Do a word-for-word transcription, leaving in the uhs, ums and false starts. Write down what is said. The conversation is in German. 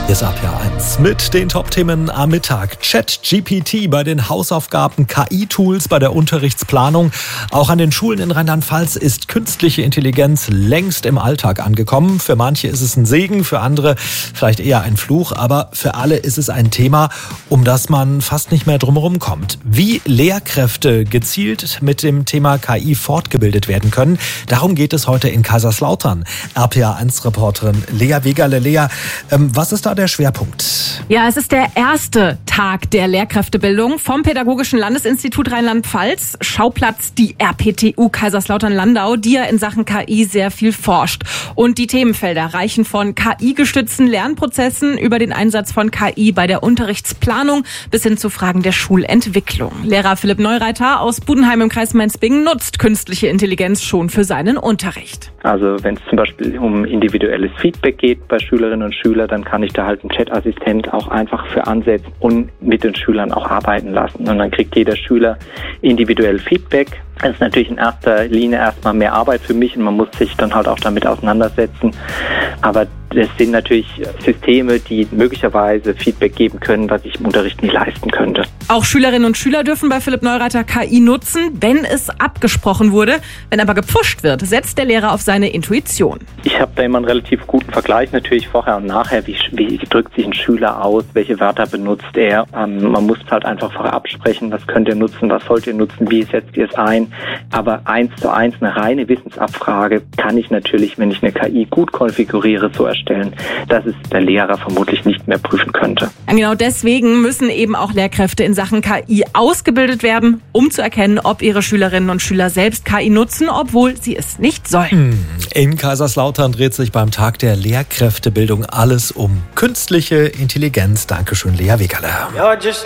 Hier ist A P eins mit den Top-Themen am Mittag. ChatGPT bei den Hausaufgaben, K I-Tools bei der Unterrichtsplanung. Auch an den Schulen in Rheinland-Pfalz ist künstliche Intelligenz längst im Alltag angekommen. Für manche ist es ein Segen, für andere vielleicht eher ein Fluch. Aber für alle ist es ein Thema, um das man fast nicht mehr drumherum kommt. Wie Lehrkräfte gezielt mit dem Thema K I fortgebildet werden können, darum geht es heute in Kaiserslautern. A P eins-Reporterin Lea Wegerle. Lea, ähm, was ist da der Schwerpunkt? Ja, es ist der erste Tag der Lehrkräftebildung vom Pädagogischen Landesinstitut Rheinland-Pfalz. Schauplatz die R P T U Kaiserslautern-Landau, die ja in Sachen K I sehr viel forscht. Und die Themenfelder reichen von K I-gestützten Lernprozessen über den Einsatz von K I bei der Unterrichtsplanung bis hin zu Fragen der Schulentwicklung. Lehrer Philipp Neureiter aus Budenheim im Kreis Mainz-Bingen nutzt künstliche Intelligenz schon für seinen Unterricht. Also wenn es zum Beispiel um individuelles Feedback geht bei Schülerinnen und Schülern, dann kann ich da halt einen Chat-Assistent auch einfach für ansetzen und mit den Schülern auch arbeiten lassen. Und dann kriegt jeder Schüler individuell Feedback. Das ist natürlich in erster Linie erstmal mehr Arbeit für mich und man muss sich dann halt auch damit auseinandersetzen. Aber das sind natürlich Systeme, die möglicherweise Feedback geben können, was ich im Unterricht nicht leisten könnte. Auch Schülerinnen und Schüler dürfen bei Philipp Neureiter K I nutzen, wenn es abgesprochen wurde. Wenn aber gepfuscht wird, setzt der Lehrer auf seine Intuition. Ich habe da immer einen relativ guten Vergleich natürlich vorher und nachher. Wie, wie drückt sich ein Schüler aus? Welche Wörter benutzt er? Ähm, man muss halt einfach vorher absprechen, was könnt ihr nutzen, was sollt ihr nutzen, wie setzt ihr es ein? Aber eins zu eins, eine reine Wissensabfrage kann ich natürlich, wenn ich eine K I gut konfiguriere, so erstellen, dass es der Lehrer vermutlich nicht mehr prüfen könnte. Ja, genau deswegen müssen eben auch Lehrkräfte in Sachen K I ausgebildet werden, um zu erkennen, ob ihre Schülerinnen und Schüler selbst K I nutzen, obwohl sie es nicht sollen. In Kaiserslautern dreht sich beim Tag der Lehrkräftebildung alles um künstliche Intelligenz. Dankeschön, Lea Wegerle.